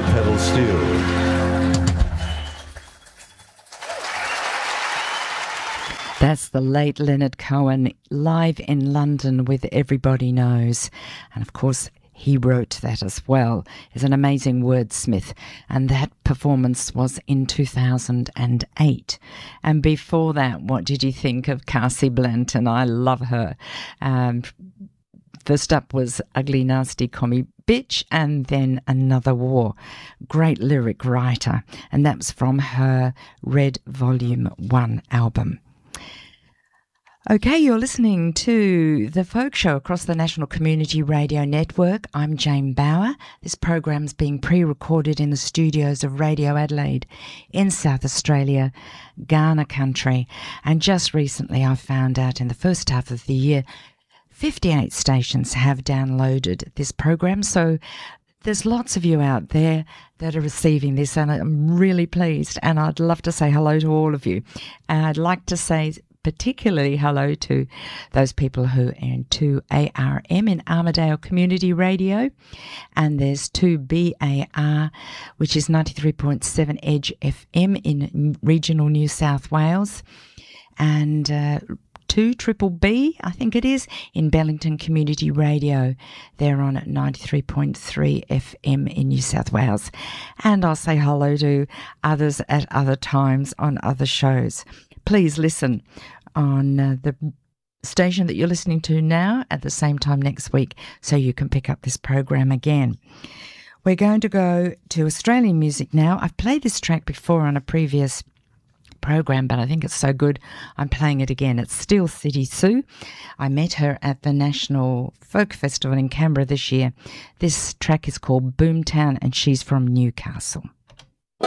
pedal steel. That's the late Leonard Cohen live in London with Everybody Knows. And of course, he wrote that as well. He's an amazing wordsmith. And that performance was in 2008. And before that, what did you think of Cassie Blanton? I love her. First up was Ugly Nasty Commie Bitch, and then Another War. Great lyric writer. And that was from her Red Volume 1 album. Okay, you're listening to The Folk Show across the National Community Radio Network. I'm Jane Bauer. This program's being pre-recorded in the studios of Radio Adelaide in South Australia, Ghana country. And just recently I found out in the first half of the year, 58 stations have downloaded this program. So there's lots of you out there that are receiving this, and I'm really pleased. And I'd love to say hello to all of you. And I'd like to say particularly hello to those people who are in 2ARM in Armidale Community Radio, and there's 2BAR, which is 93.7 Edge FM in regional New South Wales, and 2BBB, I think it is, in Bellington Community Radio. They're on at 93.3 FM in New South Wales. And I'll say hello to others at other times on other shows. Please listen on the station that you're listening to now at the same time next week so you can pick up this program again. We're going to go to Australian music now. I've played this track before on a previous program, but I think it's so good I'm playing it again. It's Steel City Sue. I met her at the National Folk Festival in Canberra this year. This track is called Boomtown, and she's from Newcastle.